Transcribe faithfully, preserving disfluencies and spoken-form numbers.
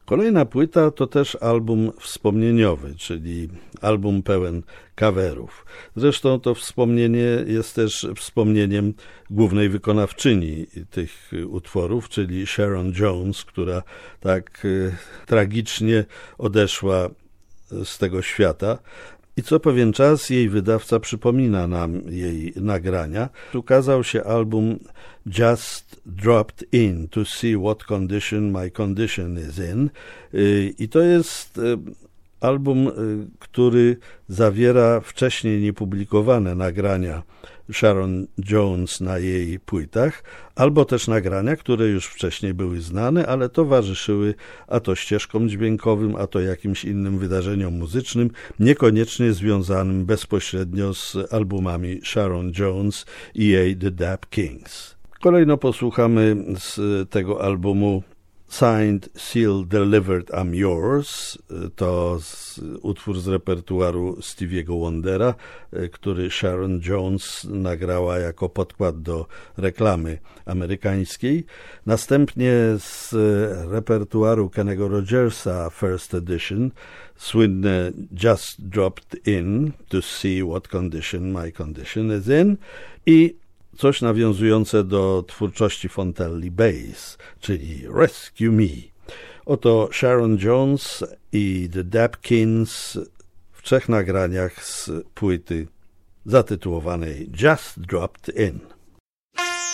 Kolejna płyta to też album wspomnieniowy, czyli album pełen coverów. Zresztą to wspomnienie jest też wspomnieniem głównej wykonawczyni tych utworów, czyli Sharon Jones, która tak y, tragicznie odeszła z tego świata. I co pewien czas jej wydawca przypomina nam jej nagrania. Ukazał się album Just Dropped In to See What Condition My Condition Is In. I to jest album, który zawiera wcześniej niepublikowane nagrania Sharon Jones na jej płytach, albo też nagrania, które już wcześniej były znane, ale towarzyszyły a to ścieżkom dźwiękowym, a to jakimś innym wydarzeniom muzycznym, niekoniecznie związanym bezpośrednio z albumami Sharon Jones i jej The Dap Kings. Kolejno posłuchamy z tego albumu Signed, Sealed, Delivered, I'm Yours. To z, utwór z repertuaru Stevie'ego Wondera, który Sharon Jones nagrała jako podkład do reklamy amerykańskiej. Następnie z repertuaru Kennego Rogersa First Edition słynne Just Dropped In to See What Condition My Condition Is In i coś nawiązujące do twórczości Fontelli Bass, czyli Rescue Me. Oto Sharon Jones i The Dap Kings w trzech nagraniach z płyty zatytułowanej Just Dropped In.